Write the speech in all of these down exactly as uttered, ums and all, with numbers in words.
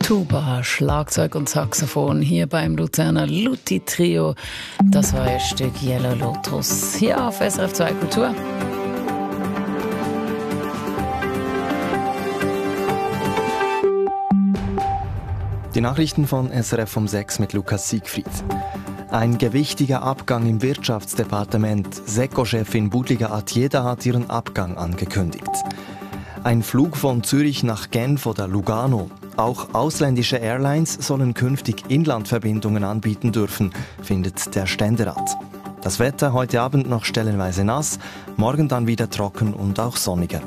Tuba, Schlagzeug und Saxophon hier beim Luzerner Luti Trio. Das war ein Stück Yellow Lotus hier auf S R F zwei Kultur. Die Nachrichten von S R F um sechs mit Lukas Siegfried. Ein gewichtiger Abgang im Wirtschaftsdepartement. SECO-Chefin Budliga Attieda hat ihren Abgang angekündigt. Ein Flug von Zürich nach Genf oder Lugano. Auch ausländische Airlines sollen künftig Inlandverbindungen anbieten dürfen, findet der Ständerat. Das Wetter heute Abend noch stellenweise nass, morgen dann wieder trocken und auch sonniger.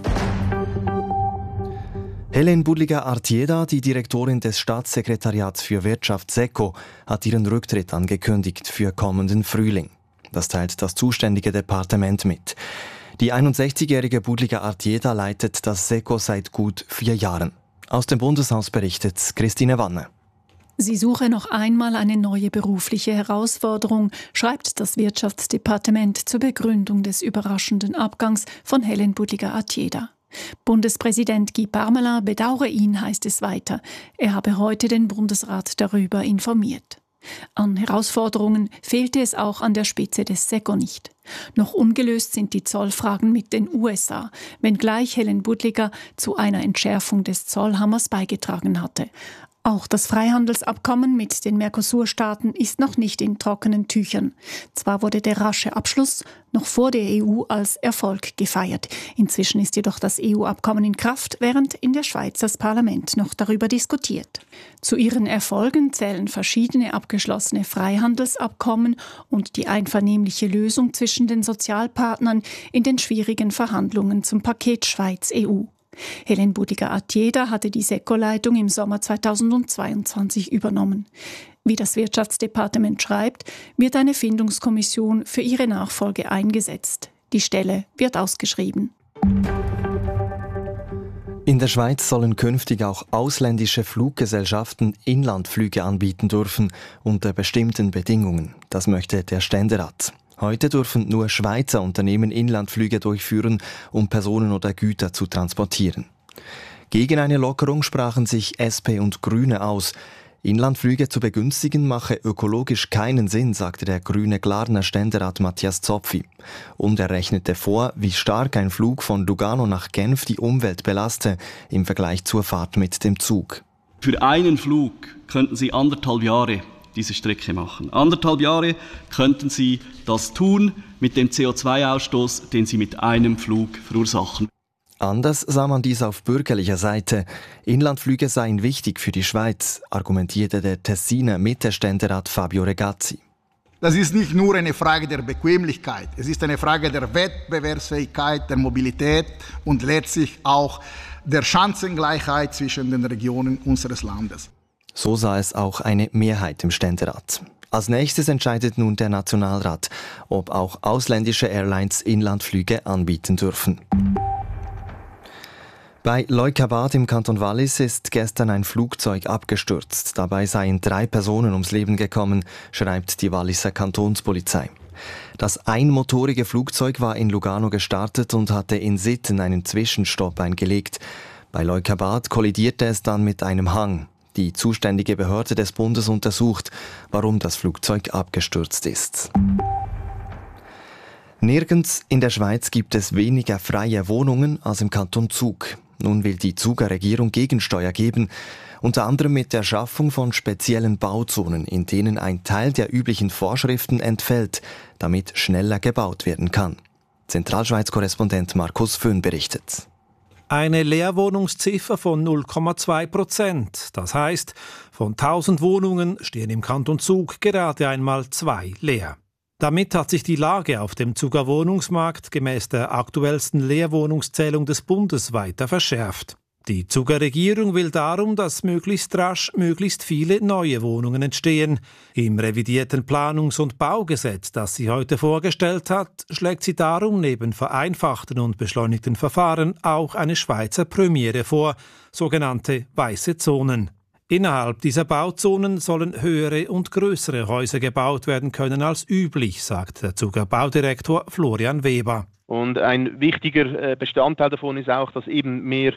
Hélène Budliga Attieda, die Direktorin des Staatssekretariats für Wirtschaft SECO, hat ihren Rücktritt angekündigt für kommenden Frühling. Das teilt das zuständige Departement mit. Die einundsechzigjährige Budliga Attieda leitet das SECO seit gut vier Jahren. Aus dem Bundeshaus berichtet Christine Wanne. Sie suche noch einmal eine neue berufliche Herausforderung, schreibt das Wirtschaftsdepartement zur Begründung des überraschenden Abgangs von Hélène Budliga Attieda. Bundespräsident Guy Parmelin bedauere ihn, heißt es weiter. Er habe heute den Bundesrat darüber informiert. An Herausforderungen fehlte es auch an der Spitze des SECO nicht. Noch ungelöst sind die Zollfragen mit den U S A, wenngleich Hélène Budliga zu einer Entschärfung des Zollhammers beigetragen hatte. Auch das Freihandelsabkommen mit den Mercosur-Staaten ist noch nicht in trockenen Tüchern. Zwar wurde der rasche Abschluss noch vor der E U als Erfolg gefeiert. Inzwischen ist jedoch das E U-Abkommen in Kraft, während in der Schweiz das Parlament noch darüber diskutiert. Zu ihren Erfolgen zählen verschiedene abgeschlossene Freihandelsabkommen und die einvernehmliche Lösung zwischen den Sozialpartnern in den schwierigen Verhandlungen zum Paket Schweiz-E U. Hélène Budliga Attieda hatte die SECO-Leitung im Sommer zweitausendzweiundzwanzig übernommen. Wie das Wirtschaftsdepartement schreibt, wird eine Findungskommission für ihre Nachfolge eingesetzt. Die Stelle wird ausgeschrieben. In der Schweiz sollen künftig auch ausländische Fluggesellschaften Inlandflüge anbieten dürfen, unter bestimmten Bedingungen. Das möchte der Ständerat. Heute dürfen nur Schweizer Unternehmen Inlandflüge durchführen, um Personen oder Güter zu transportieren. Gegen eine Lockerung sprachen sich S P und Grüne aus. Inlandflüge zu begünstigen mache ökologisch keinen Sinn, sagte der grüne Glarner Ständerat Matthias Zopfi. Und er rechnete vor, wie stark ein Flug von Lugano nach Genf die Umwelt belaste im Vergleich zur Fahrt mit dem Zug. Für einen Flug könnten Sie anderthalb Jahre diese Strecke machen. Anderthalb Jahre könnten Sie das tun mit dem C O zwei Ausstoß, den Sie mit einem Flug verursachen. Anders sah man dies auf bürgerlicher Seite. Inlandflüge seien wichtig für die Schweiz, argumentierte der Tessiner Mitte-Ständerat Fabio Regazzi. Das ist nicht nur eine Frage der Bequemlichkeit, es ist eine Frage der Wettbewerbsfähigkeit, der Mobilität und letztlich auch der Chancengleichheit zwischen den Regionen unseres Landes. So sah es auch eine Mehrheit im Ständerat. Als nächstes entscheidet nun der Nationalrat, ob auch ausländische Airlines Inlandflüge anbieten dürfen. Bei Leukabad im Kanton Wallis ist gestern ein Flugzeug abgestürzt. Dabei seien drei Personen ums Leben gekommen, schreibt die Walliser Kantonspolizei. Das einmotorige Flugzeug war in Lugano gestartet und hatte in Sitten einen Zwischenstopp eingelegt. Bei Leukabad kollidierte es dann mit einem Hang. Die zuständige Behörde des Bundes untersucht, warum das Flugzeug abgestürzt ist. Nirgends in der Schweiz gibt es weniger freie Wohnungen als im Kanton Zug. Nun will die Zuger Regierung Gegensteuer geben, unter anderem mit der Schaffung von speziellen Bauzonen, in denen ein Teil der üblichen Vorschriften entfällt, damit schneller gebaut werden kann. Zentralschweiz-Korrespondent Markus Föhn berichtet. Eine Leerwohnungsziffer von null Komma zwei Prozent. Das heißt, von tausend Wohnungen stehen im Kanton Zug gerade einmal zwei leer. Damit hat sich die Lage auf dem Zuger Wohnungsmarkt gemäß der aktuellsten Leerwohnungszählung des Bundes weiter verschärft. Die Zuger Regierung will darum, dass möglichst rasch möglichst viele neue Wohnungen entstehen. Im revidierten Planungs- und Baugesetz, das sie heute vorgestellt hat, schlägt sie darum neben vereinfachten und beschleunigten Verfahren auch eine Schweizer Premiere vor, sogenannte weiße Zonen. Innerhalb dieser Bauzonen sollen höhere und größere Häuser gebaut werden können als üblich, sagt der Zuger Baudirektor Florian Weber. Und ein wichtiger Bestandteil davon ist auch, dass eben mehr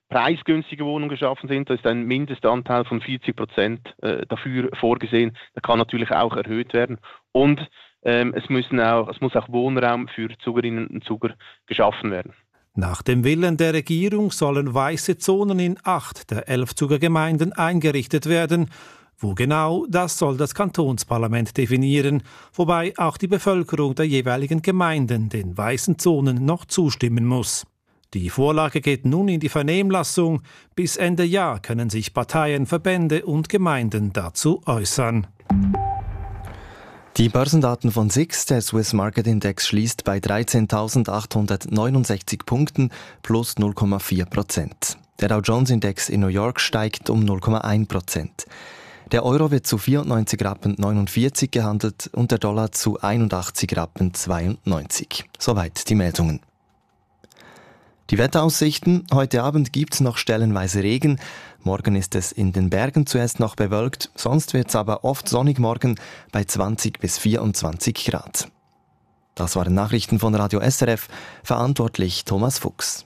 preisgünstige Wohnungen geschaffen sind. Da ist ein Mindestanteil von vierzig Prozent äh, dafür vorgesehen. Der kann natürlich auch erhöht werden. Und ähm, es, müssen auch, es muss auch Wohnraum für Zugerinnen und Zuger geschaffen werden. Nach dem Willen der Regierung sollen weiße Zonen in acht der elf Zugergemeinden eingerichtet werden. Wo genau, das soll das Kantonsparlament definieren, wobei auch die Bevölkerung der jeweiligen Gemeinden den weißen Zonen noch zustimmen muss. Die Vorlage geht nun in die Vernehmlassung. Bis Ende Jahr können sich Parteien, Verbände und Gemeinden dazu äußern. Die Börsendaten von S I X, der Swiss Market Index, schließt bei dreizehntausendachthundertneunundsechzig Punkten plus null Komma vier Prozent. Der Dow Jones Index in New York steigt um null Komma eins Prozent. Der Euro wird zu vierundneunzig Rappen neunundvierzig gehandelt und der Dollar zu einundachtzig Rappen zweiundneunzig. Soweit die Meldungen. Die Wetteraussichten: Heute Abend gibt es noch stellenweise Regen. Morgen ist es in den Bergen zuerst noch bewölkt, sonst wird es aber oft sonnig morgen bei zwanzig bis vierundzwanzig Grad. Das waren Nachrichten von Radio S R F, verantwortlich Thomas Fuchs.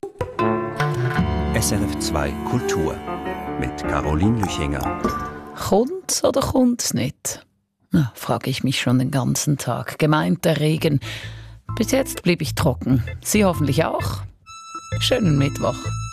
S R F zwei Kultur mit Caroline Lüchinger. Kommt's oder kommt's nicht? Na, frage ich mich schon den ganzen Tag. Gemeint der Regen. Bis jetzt blieb ich trocken. Sie hoffentlich auch? Schönen Mittwoch.